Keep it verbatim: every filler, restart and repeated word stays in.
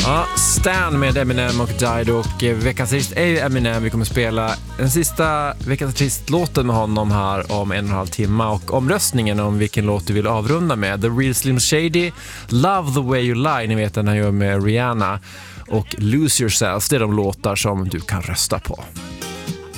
Ja, Stan med Eminem och Dido, och veckans artist är Eminem. Vi kommer spela den sista veckans artist-låten med honom här om en och en halv timme, och omröstningen om vilken låt du vill avrunda med: The Real Slim Shady, Love the Way You Lie, ni vet den han gör med Rihanna, och Lose Yourself. Det är de låtar som du kan rösta på.